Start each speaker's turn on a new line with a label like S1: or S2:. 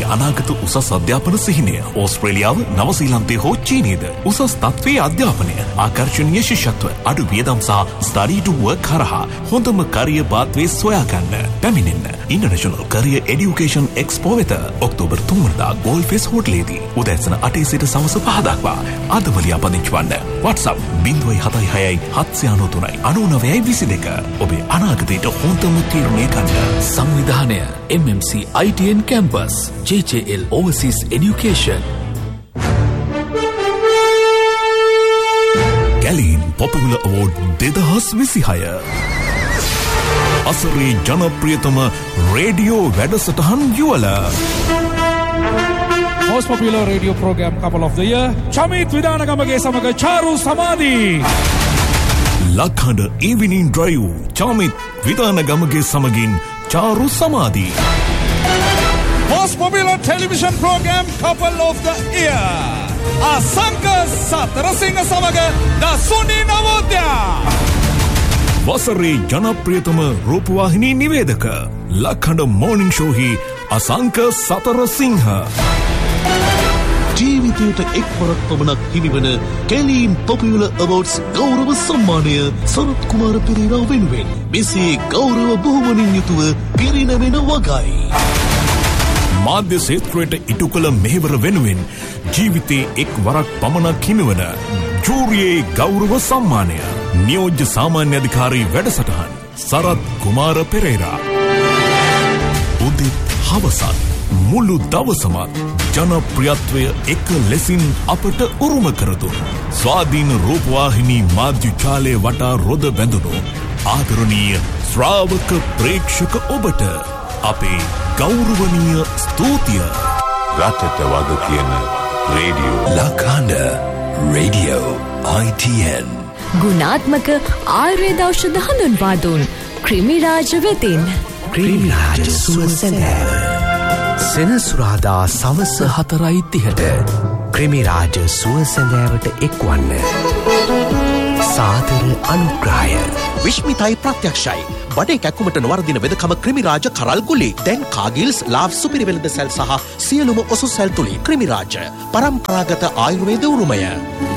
S1: ඔබේ අනාගත උසස් අධ්‍යාපන සිහිනය ඕස්ට්‍රේලියාව, නවසීලන්තය හෝ චීනයද? උසස් තත්ත්වයේ අධ්‍යාපනය, ආකර්ශනීය ශිෂ්‍යත්ව, අඩු වියදම් සහ ස්ටඩි ටු වර්ක් කරහා හොඳම career පාත්වේ සොයාගන්න. පැමිණෙන්න international career education expo වෙත ඔක්තෝබර් 3 වෙනිදා ගෝල්ෆෙස් හෝටලයේදී උදෑසන 8 සිට සවස 5 දක්වා. අදම ලියාපදිංචි වන්න. WhatsApp 076 793 9922. ඔබේ අනාගතයට හොඳම තීරණය ගන්න.
S2: සංවිධානය MMC ITN Campus, JJL Overseas Education.
S1: Galin Popular Award 2026. අසරේ ජනප්‍රියතම radio වැඩසටහන් යුවල.
S3: Most popular radio program couple of the year, Chamit Vidanagamage Samaga Charu Samadhi.
S1: ලක්හඬ evening drive Chamit Vidanagamage Samagin Charu Samadhi.
S3: Most popular television program couple of the year, Asanka Satarasinga Samaga Dasuni Navodya.
S1: වසරේ ජනප්‍රියතම රූපවාහිනී නිවේදක ලක්හඬ morning ෂෝහි Asanka Satharasinghe.
S4: ජීවිතයට එක් වරක් පමණක් හිමිවන කැලීන් popular awards ගෞරව සම්මානය සරත් කුමාර පෙරේරා වෙනුවෙන් මෙසේ ගෞරව බොහොමනින් යුතුව පිරිනැමෙන වගයි.
S1: මාධ්‍ය ක්ෂේත්‍රයට ඉටු කළ මෙහෙවර වෙනුවෙන් ජීවිතයේ එක් වරක් පමණක් හිමිවන ජූරියේ ගෞරව සම්මානය. නියෝජ්‍ය සාමාන්‍ය අධිකාරී වැඩසටහන් සරත් කුමාර පෙරේරා. උදෙත් හවසත් මුළු දවසමත් ජනප්‍රියත්වය එක ලෙසින් අපට උරුම කරදුන් ස්වාධීන රූපවාහිනී මාධ්‍ය ජාලය වටා රොද බැඳුණු ආදරණීය ශ්‍රාවක ප්‍රේක්ෂක ඔබට අපේ ගෞරවනීය ස්තුතිය.
S5: රටට වග කියන රේඩියෝ
S6: ලක්හඬ රේඩියෝ ITN.
S7: ගුණාත්මක ආයුර්වේද ඖෂධ හඳුන්වා දුන් ක්‍රිමිරාජ වෙතින්.
S6: ක්‍රිමිරාජ සුවසැලෑව සෙනසුරාදා සවස 4:30 ක්‍රිමිරාජ සුවසැලෑවට එක්වන්න. සාදර අනුග්‍රහය.
S4: විශ්මිතයි ප්‍රත්‍යක්ෂයි. බඩේ කැක්කුමට නොවර්දින වෙදකම ක්‍රිමිරාජ කරල් ගුලි. දැන් කාගිල්ස් ලාව් සුපිරි වෙළඳ සැල් සහ සියලුම ඔසු සැල් තුලින් ක්‍රිමිරාජ පරම්පරාගත ආයුර්වේද උරුමය.